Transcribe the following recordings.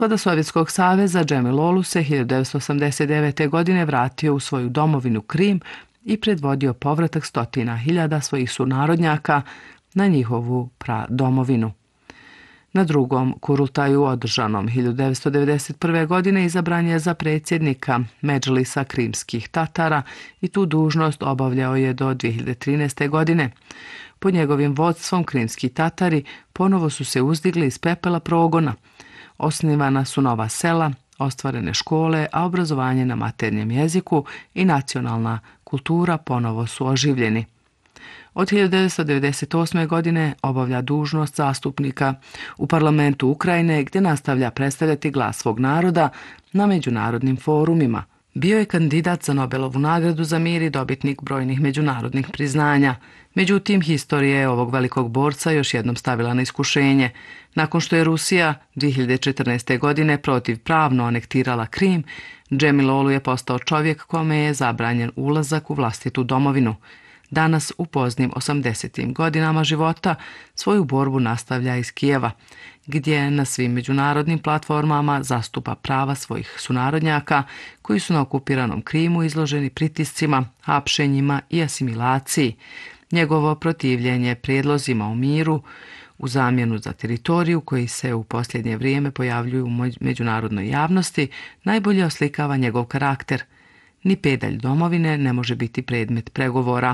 Pada Sovjetskog saveza, Džemilolu se 1989. godine vratio u svoju domovinu Krim i predvodio povratak stotina hiljada svojih sunarodnjaka na njihovu pradomovinu. Na drugom Kurultaju održanom 1991. godine izabran je za predsjednika Medžlisa krimskih Tatara i tu dužnost obavljao je do 2013. godine. Pod njegovim vodstvom krimski Tatari ponovo su se uzdigli iz pepela progona. Osnivana su nova sela, ostvarene škole, a obrazovanje na maternjem jeziku i nacionalna kultura ponovo su oživljeni. Od 1998. godine obavlja dužnost zastupnika u parlamentu Ukrajine, gdje nastavlja predstavljati glas svog naroda na međunarodnim forumima. Bio je kandidat za Nobelovu nagradu za mir i dobitnik brojnih međunarodnih priznanja. Međutim, historija je ovog velikog borca još jednom stavila na iskušenje. Nakon što je Rusija 2014. godine protivpravno anektirala Krim, Džemilolu je postao čovjek kome je zabranjen ulazak u vlastitu domovinu. Danas, u poznim 80. godinama života, svoju borbu nastavlja iz Kijeva, gdje na svim međunarodnim platformama zastupa prava svojih sunarodnjaka koji su na okupiranom Krimu izloženi pritiscima, hapšenjima i asimilaciji. Njegovo protivljenje prijedlozima o miru u zamjenu za teritoriju koji se u posljednje vrijeme pojavljuju u međunarodnoj javnosti najbolje oslikava njegov karakter. Ni pedalj domovine ne može biti predmet pregovora.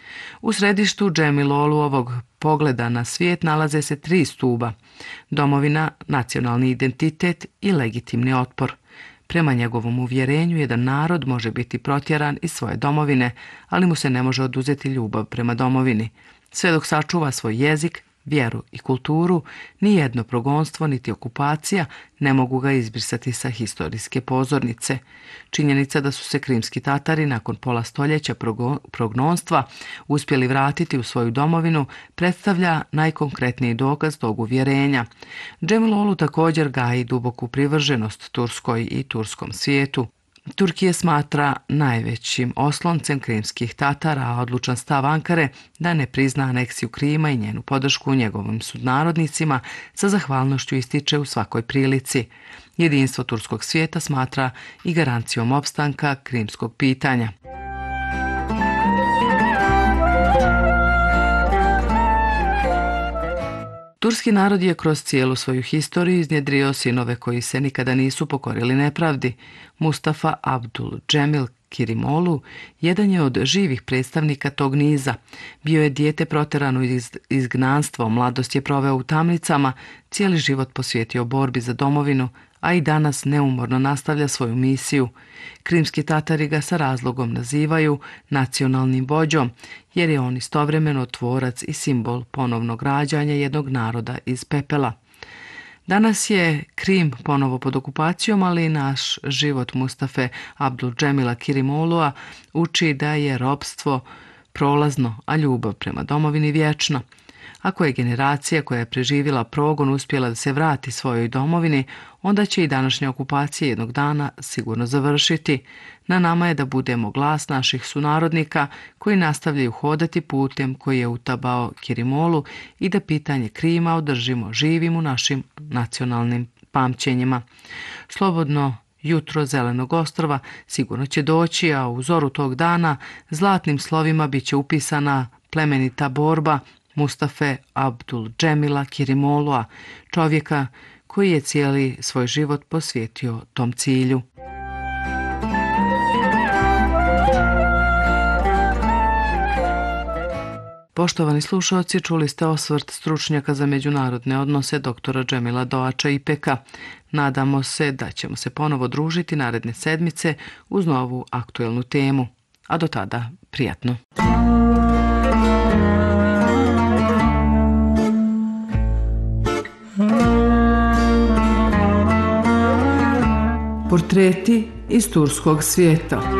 U središtu Džemilolovog pogleda na svijet nalaze se 3 stuba: domovina, nacionalni identitet i legitimni otpor. Prema njegovom uvjerenju, jedan narod može biti protjeran iz svoje domovine, ali mu se ne može oduzeti ljubav prema domovini. Sve dok sačuva svoj jezik, vjeru i kulturu, nijedno progonstvo niti okupacija ne mogu ga izbrisati sa historijske pozornice. Činjenica da su se krimski Tatari nakon pola stoljeća prognonstva uspjeli vratiti u svoju domovinu predstavlja najkonkretniji dokaz tog uvjerenja. Džemilolu također gaji duboku privrženost Turskoj i turskom svijetu. Turkije smatra najvećim osloncem krimskih Tatara, a odlučan stav Ankare da ne prizna aneksiju Krima i njenu podršku njegovim sunarodnicima sa zahvalnošću ističe u svakoj prilici. Jedinstvo turskog svijeta smatra i garancijom opstanka krimskog pitanja. Turski narod je kroz cijelu svoju historiju iznjedrio sinove koji se nikada nisu pokorili nepravdi. Mustafa Abdul Džemil Kirimolu jedan je od živih predstavnika tog niza. Bio je dijete protjerano iz izgnanstva, mladost je proveo u tamnicama, cijeli život posvetio borbi za domovinu, a i danas neumorno nastavlja svoju misiju. Krimski Tatari ga sa razlogom nazivaju nacionalnim vođom, jer je on istovremeno tvorac i simbol ponovnog rađanja jednog naroda iz pepela. Danas je Krim ponovo pod okupacijom, ali naš život Mustafe Abdul Džemila Kirimolua uči da je ropstvo prolazno, a ljubav prema domovini vječna. Ako je generacija koja je preživjela progon uspjela da se vrati svojoj domovini, onda će i današnja okupacija jednog dana sigurno završiti. Na nama je da budemo glas naših sunarodnika koji nastavljaju hodati putem koji je utabao Kirimolu i da pitanje Krima održimo živim u našim nacionalnim pamćenjima. Slobodno jutro Zelenog ostrva sigurno će doći, a u zoru tog dana zlatnim slovima bit će upisana plemenita borba Mustafe Abdul Džemila Kirimolua, čovjeka koji je cijeli svoj život posvetio tom cilju. Poštovani slušalci, čuli ste osvrt stručnjaka za međunarodne odnose dr. Džemila Doača Ipeka. Nadamo se da ćemo se ponovo družiti naredne sedmice uz novu aktuelnu temu. A do tada, prijatno. Portreti iz turskog svijeta.